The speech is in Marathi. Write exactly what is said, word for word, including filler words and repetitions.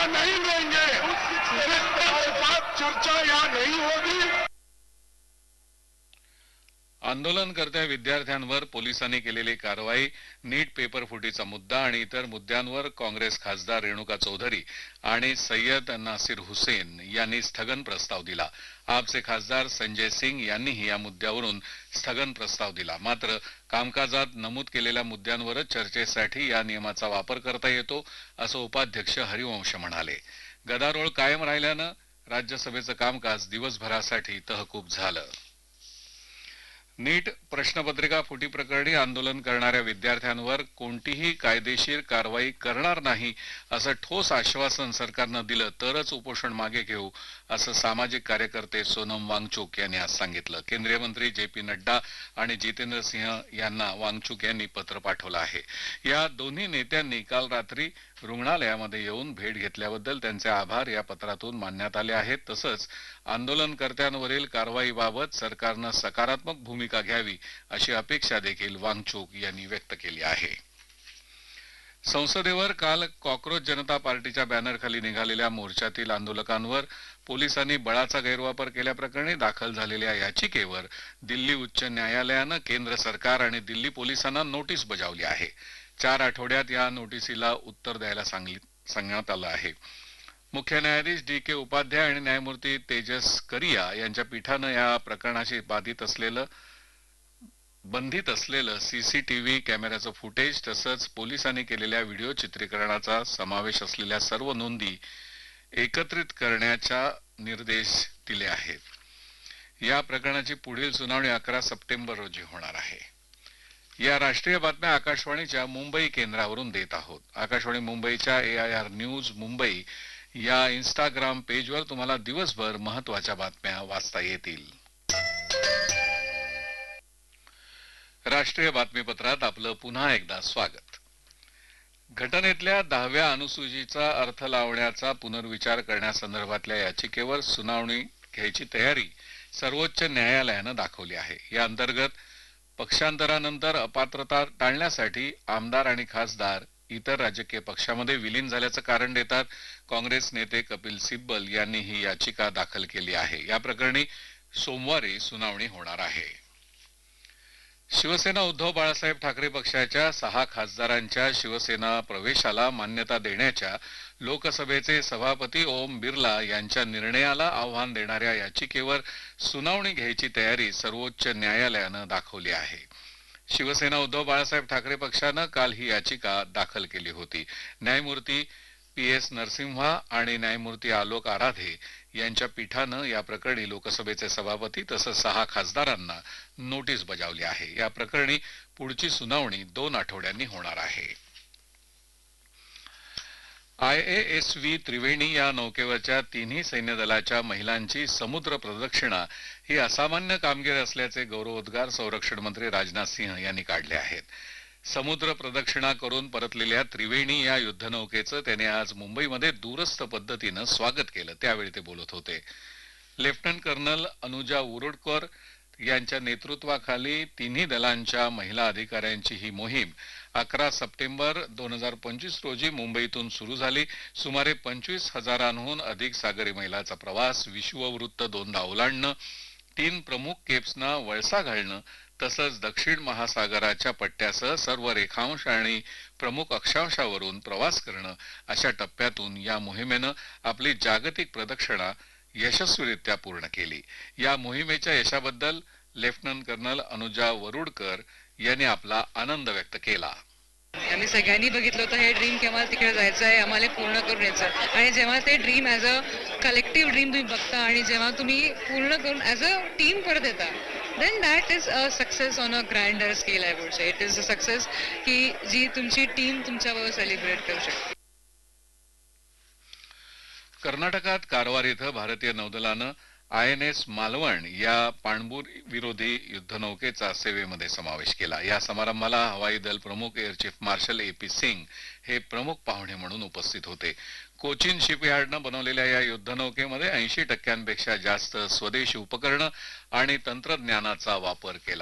नहीं लेंगे, चर्चा यहाँ नहीं होगी। आंदोलनकर्त्या विद्यार्थ्यांवर पोलिसांनी केलेली कारवाई, नीट पेपर फुटीचा मुद्दा आणि इतर मुद्द्यांवर काँग्रेस खासदार रेणुका चौधरी आणि सय्यद नासिर हुसेन यांनी स्थगन प्रस्ताव दिला। आपचे खासदार संजय सिंग यांनीही या मुद्द्यावरून स्थगन प्रस्ताव दिला। मात्र कामकाजात नमूद केलेल्या मुद्द्यांवरच चर्चेसाठी या नियमाचा वापर करता येतो असं उपाध्यक्ष हरिवंश म्हणाले। गदारोळ कायम राहिल्यानं राज्यसभेचं कामकाज दिवसभरासाठी तहकूब झालं। नीट प्रश्नपत्रिका फुटी प्रकरणी आंदोलन करणाऱ्या विद्यार्थ्यांवर कोणतीही कायदेशीर कारवाई करणार नाही असं ठोस आश्वासन सरकारनं दिलं तरच उपोषण मागे घेऊ असं सामाजिक कार्यकर्ते सोनम वांगचुक यांनी आज सांगितलं। केंद्रीय मंत्री जे पी नड्डा आणि जितेंद्र सिंह यांना वांगचुक यांनी पत्र पाठवलं आहे। या दोन्ही नेत्यांनी काल रात्री रुग्णालयामध्ये येऊन भेट घेतल्याबद्दल त्यांचे आभार या पत्रातून मानण्यात आले आहेत। तसंच आंदोलनकर्त्यांवरील कारवाईबाबत सरकारनं सकारात्मक भूमिका घ्यावी अशी अपेक्षा देखील वांगचुक यांनी व्यक्त केली आहे। संसदेवर काल कॉक्रोच जनता पार्टीच्या बॅनरखाली निघालेल्या मोर्चातील आंदोलकांवर पोलिसांनी बळाचा गैरवापर केल्याप्रकरणी दाखल झालेल्या याचिकेवर दिल्ली उच्च न्यायालयानं केंद्र सरकार आणि दिल्ली पोलिसांना नोटीस बजावली आहे। चार आठवड्यात या नोटिसीला उत्तर द्यायला सांगण्यात आलं आहे। मुख्य न्यायाधीश डी के उपाध्याय आणि न्यायमूर्ती तेजस करिया यांच्या पीठानं या प्रकरणाशी बाधित असलेलं बंधित असलेलं सीसीटीव्ही कॅमेऱ्याचं फुटेज तसंच पोलिसांनी केलेल्या व्हिडिओ चित्रीकरणाचा समावेश असलेल्या सर्व नोंदी एकत्रित करण्याचा निर्देश दिले आहेत। या प्रकरणाची पुढील सुनावणी अकरा सप्टेंबर रोजी होणार आहे। या राष्ट्रीय बातम्या आकाशवाणीच्या मुंबई केंद्रावरून देत आहोत। आकाशवाणी मुंबईच्या ए आय आर न्यूज मुंबई या इंस्टाग्राम पेजवर तुम्हाला दिवसभर महत्त्वाच्या बातम्या वाचता येतील। राष्ट्रीय बातमीपत्रात आपलं पुन्हा एकदा स्वागत। घटनेतल्या दहाव्या अनुसूचीचा अर्थ लावण्याचा पुनर्विचार करण्यासंदर्भातल्या याचिकेवर सुनावणी घ्यायची तयारी सर्वोच्च न्यायालयानं दाखवली आहे। या अंतर्गत पक्षांतरानंतर अपात्रता टाळण्यासाठी आमदार आणि खासदार इतर राजकीय पक्षामध्ये विलीन झाल्याचं कारण देतात काँग्रेस नेते कपिल सिब्बल यांनी ही याचिका दाखल केली आहे। या प्रकरणी सोमवारी सुनावणी होणार आहे। शिवसेना उद्धव बाळासाहेब ठाकरे पक्षाच्या सहा खासदारांच्या शिवसेना प्रवेशाला मान्यता देण्याच्या लोकसभेचे सभापती ओम बिर्ला यांच्या निर्णयाला आव्हान देणाऱ्या याचिकेवर सुनावणी घ्यायची तयारी सर्वोच्च न्यायालयानं दाखवली आहे। शिवसेना उद्धव बाळासाहेब ठाकरे पक्षानं काल ही याचिका दाखल केली होती। न्यायमूर्ती पी एस नरसिम्हा आणि न्यायमूर्ती आलोक आराधे यांच्या पीठानं या प्रकरणी लोकसभेचे सभापती तसंच सहा खासदारांना नोटीस बजावली आहे। या प्रकरणी पुढची सुनावणी दोन आठवड्यांनी होणार आहे। आय ए एस व्ही त्रिवेणी या नौकेवरच्या तिन्ही सैन्य दलाच्या महिलांची समुद्र प्रदक्षिणा ही असामान्य कामगिरी असल्याचे गौरवोद्गार संरक्षण मंत्री राजनाथ सिंह यांनी काढले आहेत। समुद्र प्रदक्षिणा करून परतलेल्या त्रिवेणी या युद्धनौकेचं त्याने आज मुंबईमध्ये दूरस्थ पद्धतीनं स्वागत केलं, त्यावेळी ते बोलत होते। लेफ्टनंट कर्नल अनुजा उरुडकर यांच्या नेतृत्वाखाली तिन्ही दलांच्या महिला अधिकाऱ्यांची ही मोहीम अकरा सप्टेंबर दोन हजार पंचवीस रोजी मुंबईतून सुरू झाली। सुमारे पंचवीस हजारांहून अधिक सागरी महिलांचा प्रवास, विश्ववृत्त दोनदा ओलांडणं, तीन प्रमुख केप्सना वळसा घालणं तसंच दक्षिण महासागराच्या पट्ट्यासह सर्व रेखांश आणि प्रमुख अक्षांशावरून प्रवास करणं अशा टप्प्यातून या मोहिमेनं आपली जागतिक प्रदक्षिणा यशस्वीरित्या पूर्ण केली। या मोहिमेच्या यशाबद्दल लेफ्टनंट कर्नल अनुजा वरुडकर यांनी आपला आनंद व्यक्त केला। आम्ही सगळ्यांनी बघितलं होतं हे ड्रीम की आम्हाला तिकडे जायचं आहे, आम्हाला पूर्ण करून यायचं आहे आणि जेव्हा ते dream as a collective dream तुम्ही बघता आणि जेव्हा तुम्ही पूर्ण करून ॲज अ टीम परत येता then that is a success on a grander scale. I would say it is a success की जी तुमची टीम तुमच्याबरोबर सेलिब्रेट करू शकते। कर्नाटकात कारवार इथं भारतीय नौदलानं आय एन एस मालवण या पाणबुड विरोधी युद्धनौकेचा सेवेमध्ये समावेश केला। या समारंभाला हवाई दल प्रमुख air chief marshal A P Singh हे प्रमुख पाहुणे म्हणून उपस्थित होते। कोचीन शिपयार्डनं बनवलेल्या या युद्धनौकेमध्ये ऐंशी टक्क्यांपेक्षा जास्त स्वदेशी उपकरणं आणि तंत्रज्ञानाचा वापर केला